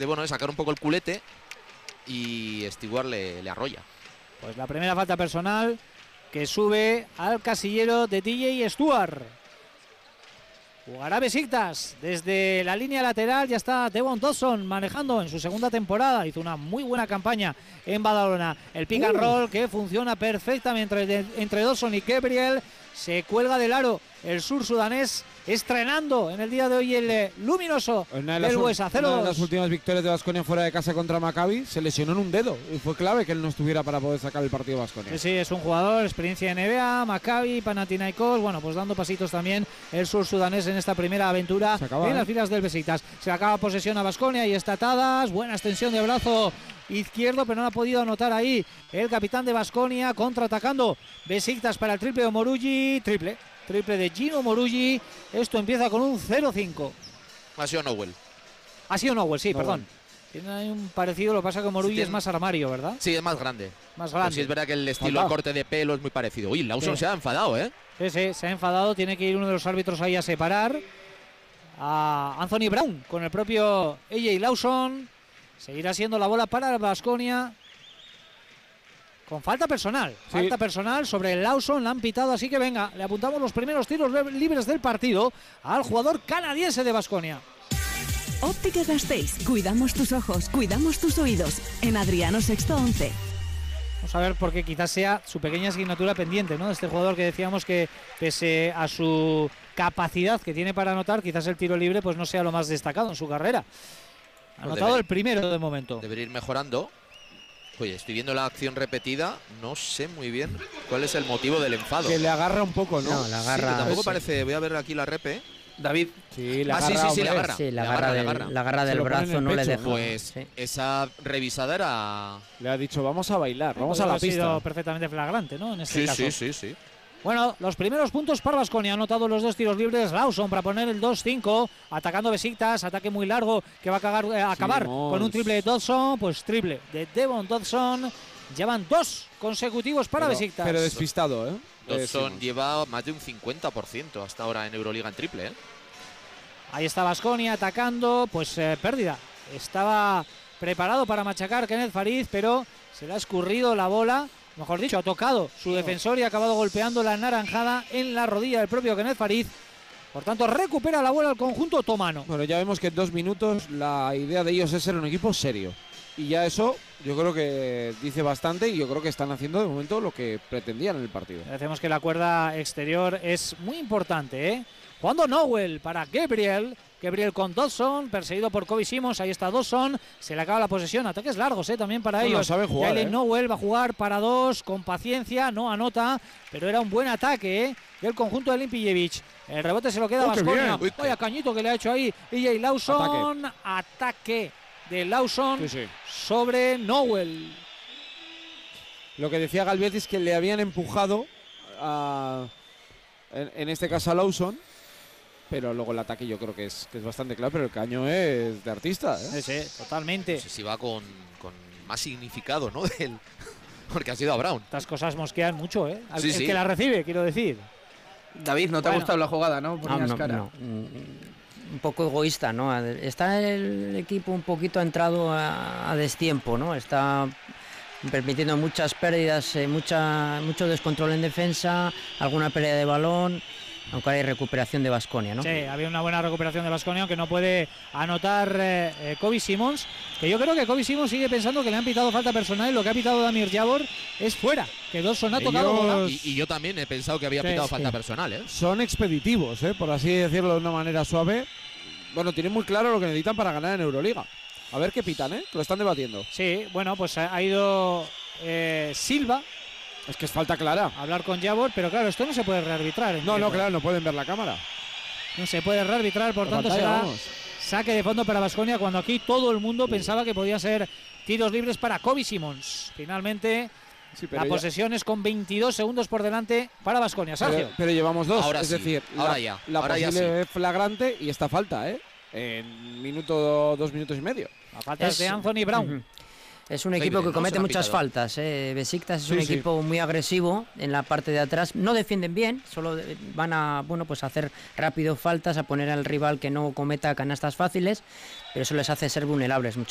de sacar un poco el culete y Stewart le arrolla. Pues la primera falta personal que sube al casillero de DJ Stewart. Jugará Besiktas desde la línea lateral. Ya está Devon Dodson manejando en su segunda temporada. Hizo una muy buena campaña en Badalona. El pick and roll que funciona perfectamente entre Dodson y Gabriel. Se cuelga del aro el sur-sudanés, estrenando en el día de hoy el luminoso del Huesa. Una de las últimas victorias de Baskonia fuera de casa contra Maccabi, se lesionó en un dedo y fue clave que él no estuviera para poder sacar el partido de Baskonia. Sí, es un jugador, experiencia en NBA, Maccabi, Panathinaikos, bueno, pues dando pasitos también el sur-sudanés en esta primera aventura en las filas del Besiktas. Se acaba posesión a Baskonia y está atadas, buena extensión de brazo izquierdo, pero no ha podido anotar ahí el capitán de Baskonia, contraatacando Besiktas para el triple de Omoruyi, triple de Gino Omoruyi. Esto empieza con un 0-5. Ha sido Nowell. Ha sido Nowell, sí, perdón. Tiene un parecido, lo que pasa que Omoruyi es más armario, ¿verdad? Sí, es más grande. Más grande. Pero sí, es verdad que el estilo de corte de pelo es muy parecido. Uy, Lawson se ha enfadado, ¿eh? Sí, se ha enfadado. Tiene que ir uno de los árbitros ahí a separar a Anthony Brown con el propio AJ Lawson. Seguirá siendo la bola para Baskonia. Con falta personal. Sí. Falta personal sobre el Lawson. La han pitado, así que venga, le apuntamos los primeros tiros libres del partido al jugador canadiense de Baskonia. Óptica Gasteiz. Cuidamos tus ojos, cuidamos tus oídos. En Adriano Sexto 11. Vamos a ver, porque quizás sea su pequeña asignatura pendiente, ¿no? Este jugador que decíamos que, pese a su capacidad que tiene para anotar, quizás el tiro libre pues no sea lo más destacado en su carrera. Ha anotado el primero de momento. Debería ir mejorando. Oye, estoy viendo la acción repetida. No sé muy bien cuál es el motivo del enfado. Que le agarra un poco, ¿no? No, la agarra. Sí, tampoco parece. Voy a ver aquí la repe. David. Sí, la agarra. Sí, la agarra. Sí, la agarra del brazo no le deja. Pues esa revisada era. Le ha dicho, vamos a bailar, vamos a la pista. Ha sido perfectamente flagrante, ¿no? En este caso. Sí. Bueno, los primeros puntos para Baskonia. Ha anotado los dos tiros libres Lawson para poner el 2-5. Atacando Besiktas. Ataque muy largo que va a acabar con un triple de Dodson. Pues triple de Devon Dodson. Llevan dos consecutivos para Besiktas. Pero despistado, ¿eh? Dodson lleva más de un 50% hasta ahora en Euroliga en triple, ¿eh? Ahí está Baskonia atacando. Pues pérdida. Estaba preparado para machacar Kenneth Fariz, pero se le ha escurrido la bola. Mejor dicho, ha tocado su defensor y ha acabado golpeando la naranjada en la rodilla del propio Kenneth Fariz. Por tanto, recupera la bola el conjunto otomano. Bueno, ya vemos que en 2 minutos la idea de ellos es ser un equipo serio. Y ya eso yo creo que dice bastante y yo creo que están haciendo de momento lo que pretendían en el partido. Decimos que la cuerda exterior es muy importante, ¿eh? Jugando Nowell para Gabriel con Dodson, perseguido por Kobe Simons. Ahí está Dodson, se le acaba la posesión. Ataques largos también para ellos. Sabe jugar, Nowell va a jugar para dos, con paciencia, no anota, pero era un buen ataque del conjunto de Limpijevic. El rebote se lo queda a Baskonia. Vaya cañito que le ha hecho ahí EJ Lawson. Ataque de Lawson sobre Nowell. Lo que decía Galvez es que le habían empujado en este caso a Lawson. Pero luego el ataque yo creo que es bastante claro, pero el caño es de artista, ¿eh? Sí, totalmente. No sé si va con más significado, ¿no? Porque ha sido a Brown. Estas cosas mosquean mucho, ¿eh? El que la recibe, quiero decir. David, ¿no te ha gustado la jugada, no? Ponías cara. No. Un poco egoísta, ¿no? Está el equipo un poquito entrado a destiempo, ¿no? Está permitiendo muchas pérdidas, mucho descontrol en defensa, alguna pérdida de balón. Aunque hay recuperación de Baskonia, ¿no? Sí, había una buena recuperación de Baskonia, aunque no puede anotar Kobe Simons. Que yo creo que Kobe Simons sigue pensando que le han pitado falta personal y lo que ha pitado Damir Javor es fuera. Que Dodson ha tocado bola. Y yo también he pensado que había pitado falta personal, ¿eh? Son expeditivos, por así decirlo de una manera suave. Bueno, tienen muy claro lo que necesitan para ganar en Euroliga. A ver qué pitan, que lo están debatiendo. Sí, bueno, pues ha ido Silva. Es que es falta clara. Hablar con Javor, pero claro, esto no se puede rearbitrar. No, claro, no pueden ver la cámara. No se puede rearbitrar, por tanto será saque de fondo para Baskonia, cuando aquí todo el mundo pensaba que podía ser tiros libres para Kobe Simons. Finalmente, la posesión es con 22 segundos por delante para Baskonia. Sergio. Pero llevamos dos, ahora decir, la posible flagrante y esta falta, en 2 minutos y medio. La falta es de Anthony Brown. Es un equipo que comete muchas faltas. Besiktas es un equipo muy agresivo en la parte de atrás. No defienden bien, solo van a hacer rápido faltas, a poner al rival que no cometa canastas fáciles, pero eso les hace ser vulnerables muchas